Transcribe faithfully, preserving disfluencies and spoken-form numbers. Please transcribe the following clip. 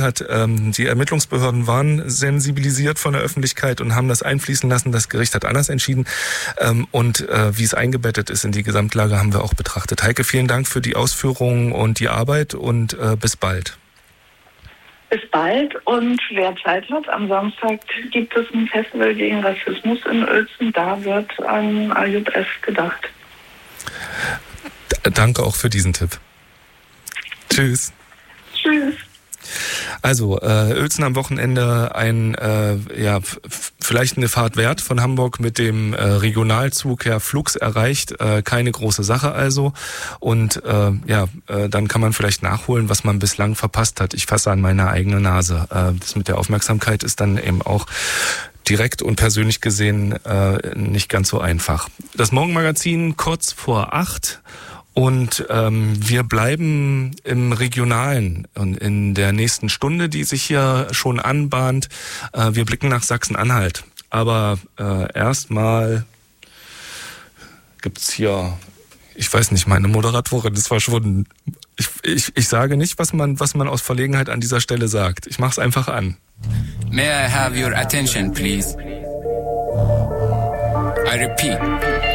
hat, ähm, die Ermittlungsbehörden waren sensibilisiert von der Öffentlichkeit und haben das einfließen lassen. Das Gericht hat anders entschieden. Ähm, und äh, wie es eingebettet ist in die Gesamtlage, haben wir auch betrachtet. Heike, vielen Dank für die Ausführungen und die Arbeit und äh, bis bald. Bis bald, und wer Zeit hat, am Samstag gibt es ein Festival gegen Rassismus in Uelzen. Da wird an Ayub S. gedacht. D- danke auch für diesen Tipp. Tschüss. Tschüss. Also, äh, Uelzen am Wochenende ein, äh, ja, f- vielleicht eine Fahrt wert von Hamburg mit dem äh, Regionalzug Herr Flux erreicht. Äh, keine große Sache also. Und äh, ja, äh, dann kann man vielleicht nachholen, was man bislang verpasst hat. Ich fasse an meine eigene Nase. Äh, das mit der Aufmerksamkeit ist dann eben auch direkt und persönlich gesehen äh, nicht ganz so einfach. Das Morgenmagazin kurz vor acht. Und ähm, wir bleiben im Regionalen und in der nächsten Stunde, die sich hier schon anbahnt. Äh, wir blicken nach Sachsen-Anhalt. Aber äh, erstmal gibt's hier, ich weiß nicht, meine Moderatorin ist verschwunden. Ich, ich, ich sage nicht, was man, was man aus Verlegenheit an dieser Stelle sagt. Ich mach's einfach an. May I have your attention, please? I repeat.